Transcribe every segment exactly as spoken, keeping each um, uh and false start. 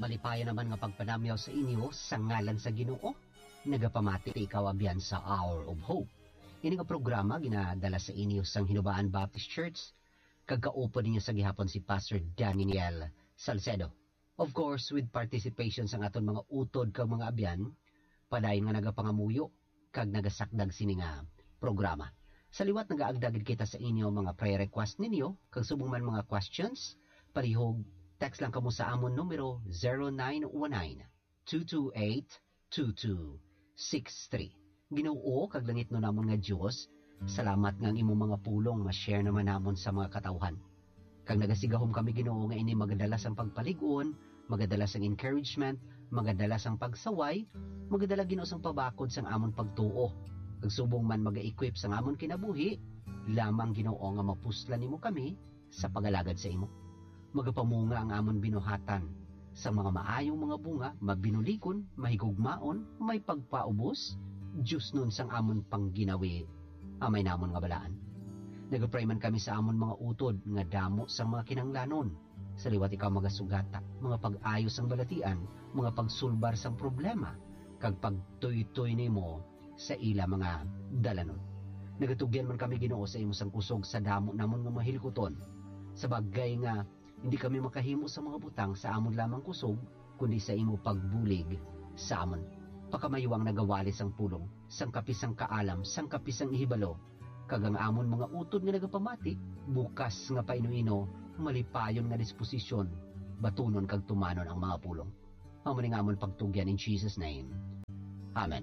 malipaya naman nga pagpanamyaw sa inyo sa ngalan sa Ginoo. Nagapamati ikaw abyan sa Hour of Hope. Ini nga programa ginadala sa inyo sang Hinubaan Baptist Church. Kagkaupo ninyo sa gihapon si Pastor Daniel Salcedo. Of course, with participation sa aton mga utod kag mga abyan, padayon nga nagapangamuyo kag nagasakdag sini nga programa. Sa liwat nagaagdagid kita sa inyo mga prayer request ninyo, kag subong man mga questions, palihog text lang kamo sa amon numero zero nine one nine, two two eight, two two six three. Ginoo kag langit no namon nga Dios, salamat nga ang imong mga pulong ma-share naman namon sa mga katawhan. Kag nagasigahom kami Ginoo nga ini magadalas ang pagpalig-on, magadalas ang encouragement, magadalas ang pagsaway, magadala Ginoo sang pabakod sang amon pagtuo. Kag subong man maga-equip sang amon kinabuhi, lamang Ginoo nga mapuslan nimo kami sa pagalagad sa imo. Magapamunga ang amon binuhatan sa mga maayong mga bunga, mabinulikon, mahigugmaon, may pagpaubos, Diyos nun sang amon pangginawi, amay namon nga balaan. Nagapray man kami sa amon mga utod, nga damo sang mga kinanglanon, sa liwat ikaw magasugata, mga pag-ayos ang balatian, mga pagsulbar sang problema, kag pagtuy-tuy nimo sa ila mga dalanon. Nagatugyan man kami Ginoo sa imo sang kusog sa damo namon nga mahilkoton, sa bagay nga hindi kami makahimo sa mga butang sa amon lamang kusog, kundi sa imo pagbulig sa amon. Pakamaywang nagawalis ang pulong, sang kapisang kaalam, sang kapisang ihibalo, kag ang amon mga utod nga nagapamati, bukas nga painuino, malipayon nga disposisyon, batunon kag tumanon ang mga pulong. Amon nga amon pagtugyan in Jesus' name. Amen.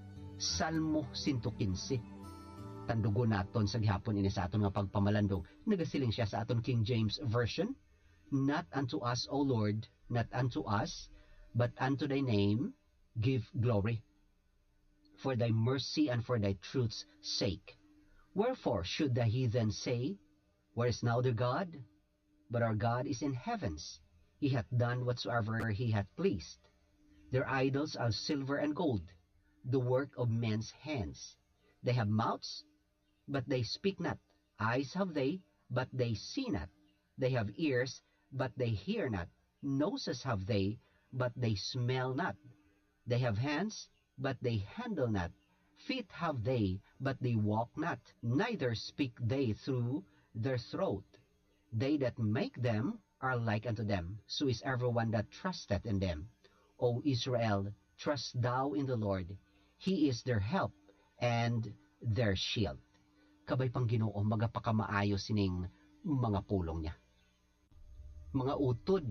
Salmo one fifteen. Tandugon naton sa gihapon ini sa aton nga pagpamalandong, nagasiling siya sa aton King James Version. Not unto us, O Lord, not unto us, but unto thy name give glory, for thy mercy and for thy truth's sake. Wherefore should the heathen say, where is now their God? But our God is in heavens. He hath done whatsoever he hath pleased. Their idols are silver and gold, the work of men's hands. They have mouths, but they speak not. Eyes have they, but they see not. They have ears, but they hear not. Noses have they, but they smell not. They have hands, but they handle not. Feet have they, but they walk not. Neither speak they through their throat. They that make them are like unto them. So is everyone that trusteth in them. O Israel, trust thou in the Lord. He is their help and their shield. Kabay pang Ginoo magapakamaayo sining mga pulong niya. Mga utod,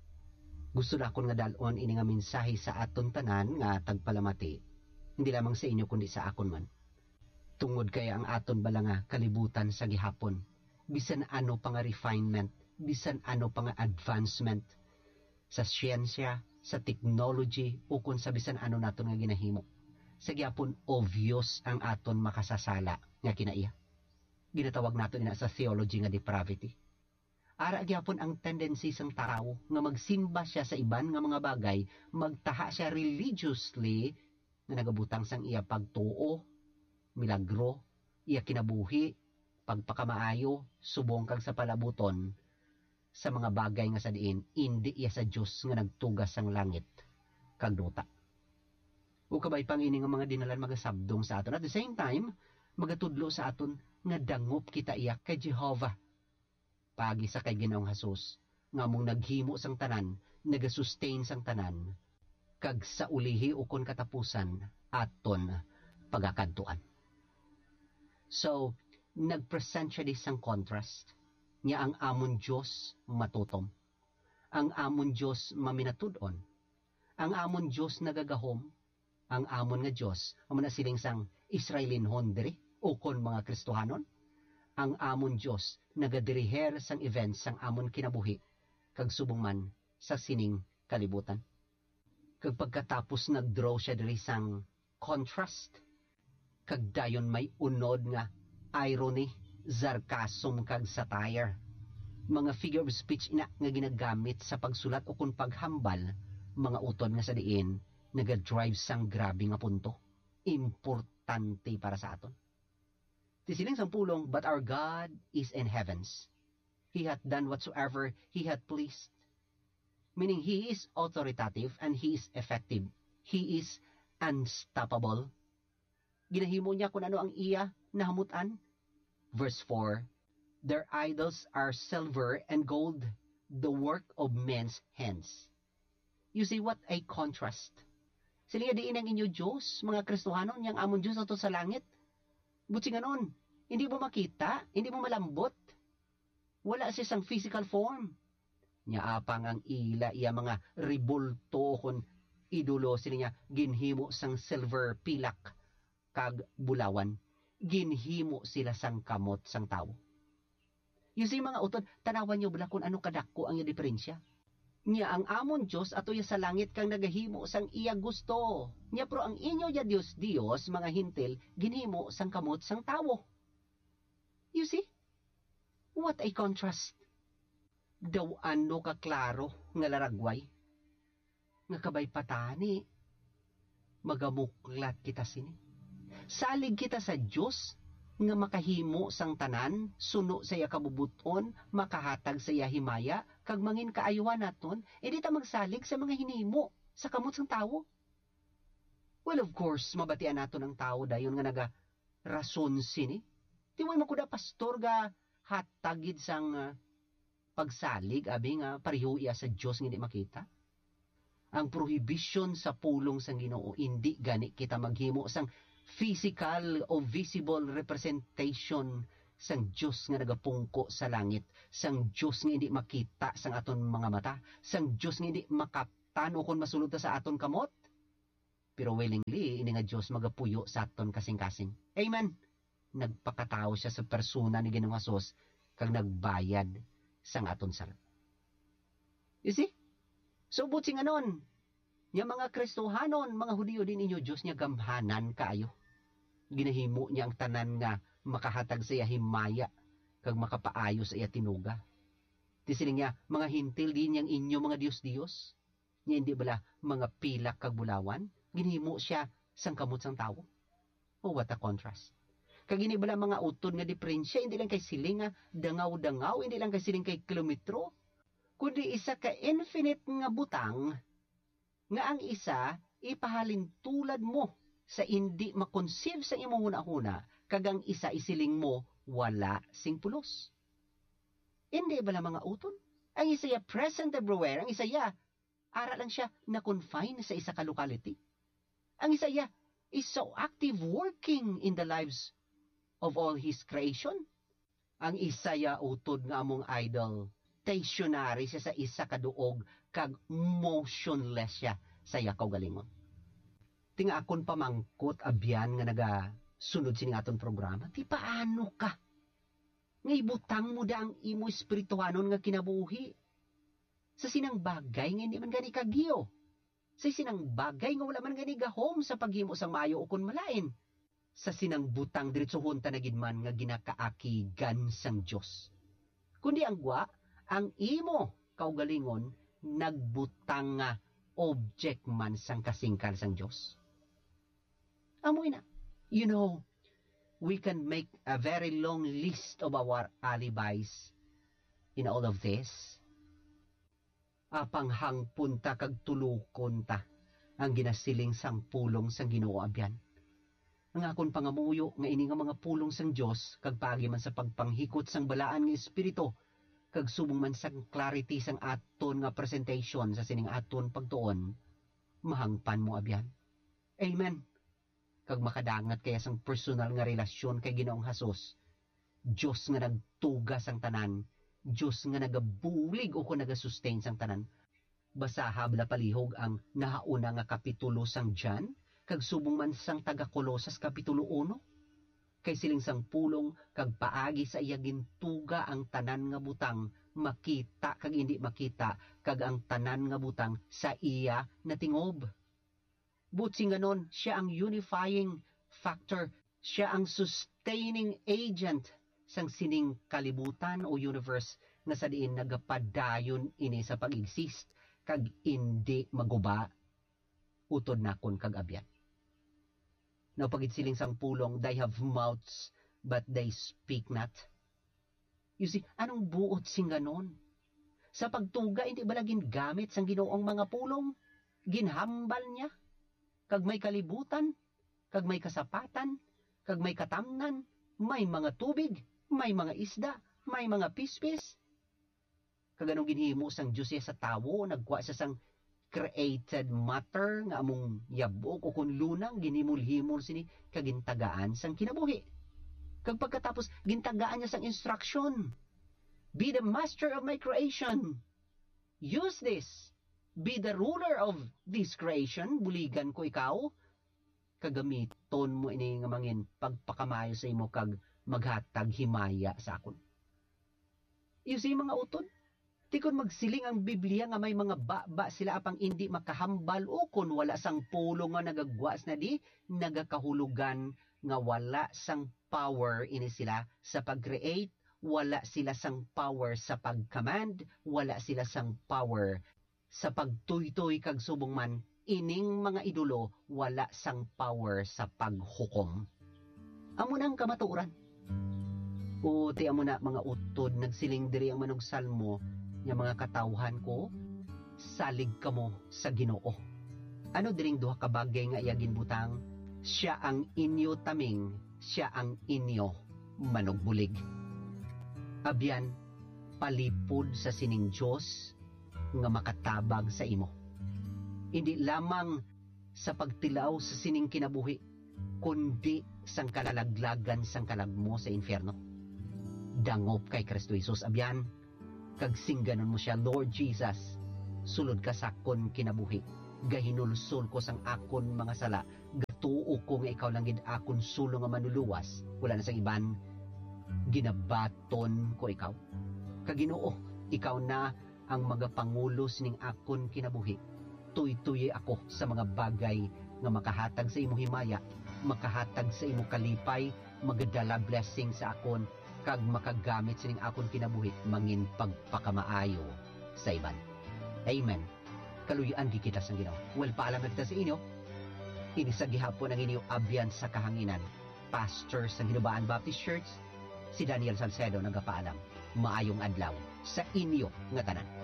gusto na akong nga dalon ini nga mensahe sa aton tanan nga tagpalamati, hindi lamang sa inyo kundi sa akon man. Tungod kaya ang aton bala nga kalibutan sa gihapon, bisan ano pa nga refinement, bisan ano pa nga advancement sa siyensya, sa technology, o kung sa bisan ano naton nga ginahimo. Sa gihapon, obvious ang aton makasasala nga kinaiya. Ginatawag naton ina sa theology nga depravity. Ara gyapon ang tendency sang tao nga magsimba siya sa iban nga mga bagay, magtaha siya religiously nga nagabutang sang iya pagtuo, milagro, iya kinabuhi, pagpakamaayo, subong kag sa palabuton sa mga bagay nga sa diin, indi iya sa Dios nga nagtugas sang langit kag duta. O kabay pang ini nga mga dinalan magasabdong sa aton. At the same time, magatudlo sa aton nga dangop kita iya kay Jehovah. Pagi sa kay Ginoong Hesus, nga mong naghimo sang tanan, nagasustain sang tanan, kag sa ulihi o kon katapusan, aton pagakadtuan. So, nagpresent siya di sang contrast, niya ang amon Diyos matutom, ang amon Diyos maminatudon, ang amon Diyos nagagahom, ang amon nga Diyos, ang manasiling sang Israelinhon diri, o kon mga Kristohanon, ang amon Diyos nagadiriher sang events sang amon kinabuhi kag subong man sa sining kalibutan. Kag pagkatapos nagdraw siya diri sang contrast, kag dayon may unod nga irony, sarcasm kag satire. Mga figure of speech ina nga ginagamit sa pagsulat o kung paghambal, mga utod nga sa diin nagadrive sang grabe nga punto. Importante para sa aton. Tisiling sang pulong, but our God is in heavens. He hath done whatsoever He hath pleased. Meaning, He is authoritative and He is effective. He is unstoppable. Ginahimo niya kung ano ang iya nahamutan. Verse four, their idols are silver and gold, the work of men's hands. You see what a contrast. Sila diin ang inyo Diyos, mga Kristohanon, yang amon Diyos ato sa langit. Buti nga nun, hindi mo makita, hindi mo malambot. Wala siya sang physical form. Nyaapang ang ila, iya mga ribulto kon idolo sila niya, ginhimo sang silver pilak kag bulawan. Ginhimo sila sang kamot sang tao. You see mga utod, tanawan niyo bala kung ano kadako ang iya diferensya. Nya ang amon Diyos ato ya sa langit kang nagahimo sang iya gusto. Nya pero ang inyo ya Dios Dios mga hintil ginhimo sang kamot sang tawo. You see? What a contrast. Daw ano ka klaro nga laragway. Nga kabay patani. Magamuklat kita sini. Salig kita sa Diyos nga makahimo sang tanan, suno sa iya kabubuton, makahatag sa iya himaya, kag mangin kaayuan naton, edi ta magsalig sa mga hinimo sa kamot sang tawo. Well, of course, mabatian naton ang tawo dayon nga naga rason sini. Tiway makuda pastor ga hatagid sang uh, pagsalig abi nga pareho iya sa Dios nga di makita. Ang prohibition sa pulong sang Ginoo indi gani kita maghimo sang physical o visible representation sang Diyos nga nagapungko sa langit, sang Diyos nga hindi makita sang aton mga mata, sang Diyos nga hindi makaptan o kung masulod sa aton kamot. Pero willingly, ini nga Diyos magapuyo sa aton kasing-kasing. Amen! Nagpakatao siya sa persona ni Ginoong Hesus kag nagbayad sang aton sala. You see? So, buti nga nun, yung mga Kristohanon, mga Hudiyo din inyo Diyos niya gamhanan kaayo. Ginahimo niya ang tanan nga makahatag sa iya himaya kag makapaayo sa iya tinuga. Tisiling niya, mga hintil din yang inyo mga Diyos-Diyos. Niya hindi bala mga pilak kag bulawan. Ginahimo siya sang kamot sang tawo. Oh, what a contrast. Kag ini bala mga utod nga diferensya, hindi lang kay siling nga dangaw-dangaw, hindi lang kay siling kay kilometro, kundi isa ka infinite nga butang nga ang isa ipahalin tulad mo sa hindi makonseive sa imong huna-huna, kagang isa isiling mo wala sing pulos. Hindi ba lang mga uton? Ang isa ya present everywhere, ang isa ya ara lang siya na confine sa isa ka locality. Ang isa ya is so active working in the lives of all His creation. Ang isa ya utod nga among idol, stationary siya sa isa ka duog, kag motionless siya sa iya kaugalingon. Tinga akon pamangkot abyan nga naga sunod sining aton programa, ti paano ka? Nga ibutang mo da ang imo espirituhanon nga kinabuhi. Sa sinang bagay nga hindi man gani kagiyo. Sa sinang bagay nga wala man gani gahom sa paghimo sang maayo o kun malain. Sa sinang butang diretsohon ta na gid man nga ginakaakigan sang Dios. Kundi ang gwa, ang imo kaugalingon nagbutang nga object man sang kasingkal sang Dios. Amoy na. You know, we can make a very long list of our alibis in all of this. Apang hangpunta kag tulukon ta ang ginasiling sang pulong sang Ginoo abyan. Ang akon pangamuyo nga ini nga mga pulong sang Dios kag paagi man sa pagpanghikot sang balaan nga espiritu kag subong man sang clarity sang aton nga presentation sa sining aton pagtuon, mahangpan mo abyan. Amen. Kag makadangat kaya sang personal nga relasyon kay Ginoong Hesus. Diyos nga nagtuga sang tanan, Diyos nga nagabulig o kung nagasustain sang tanan. Basa habla palihog ang nahauna nga kapitulo sang John, kag subong man sang taga Colosas kapitulo uno. Kay siling sang pulong kag paagi sa iya gintuga ang tanan nga butang, makita kag hindi makita, kag ang tanan nga butang sa iya natingob. Butsi nga nun, siya ang unifying factor, siya ang sustaining agent sang sining kalibutan o universe nga sa diin nagapadayon ini sa pag-exist kag hindi maguba utod nakon kag abyan. Now pagit siling sang pulong, they have mouths but they speak not. You see, anong buot sing ganon? Sa pagtuga, hindi bala gingamit sang Ginoong mga pulong? Ginhambal niya? Kag may kalibutan, kag may kasapatan, kag may katamnan, may mga tubig, may mga isda, may mga pispis. Kag anong ginhimo sang Diyos sa tawo, nagkuha sa sang created matter nga among yabok o kung lunang ginhimul-himol sini kagintagaan sang kinabuhi. Kag pagkatapos gintagaan niya sang instruction. Be the master of my creation. Use this. Be the ruler of this creation. Buligan ko ikaw. Kagamiton mo ini nga mangin pagpakamayo sa imo kag maghatag himaya sa akon. You see mga utod? Tikon magsiling ang Biblia nga may mga baba sila apang hindi makahambal o kun wala sang pulo nga nagagwas na di, nagakahulugan nga wala sang power ini sila sa pag-create, wala sila sang power sa pag-command, wala sila sang power sa pagtuytoy kag subong man, ining mga idolo wala sang power sa paghukom. Amo nang kamatuoran. O ti amo na mga utod nagsiling diri ang manog salmo nga mga katawhan ko, salig kamo sa Ginoo. Ano diring duha ka bagay nga iya ginbutang? Siya ang inyo taming, siya ang inyo manugbulig. Abyan, palipod sa sining Diyos nga makatabag sa imo. Hindi lamang sa pagtilaw sa sining kinabuhi, kundi sang kalalaglagan sang kalagmo sa infierno. Dangop kay Kristo Jesus, abyan, kag singganon mo siya, Lord Jesus, sulod ka sakon kinabuhi, gahinulsol ko sang akon mga sala, gatuo ko nga ikaw lang gid akon sulo nga manuluwas, wala na sang iban, ginabaton ko ikaw. Kaginoo, ikaw na ang magapangulo sining akon kinabuhi. Tuy-tuy ako sa mga bagay nga makahatag sa imo himaya, makahatag sa imo kalipay, magadala blessing sa akon, kag makagamit sining akon kinabuhi mangin pagpakamaayo sa iban. Amen. Kaluyan di kita sang Ginoo. Well, paalam na kita sa inyo. Ini sa gihapon ang inyo abyan sa kahanginan. Pastor sa Hinubaan Baptist Church, si Daniel Salcedo nagapaalam. Maayong adlaw sa inyo nga tanan.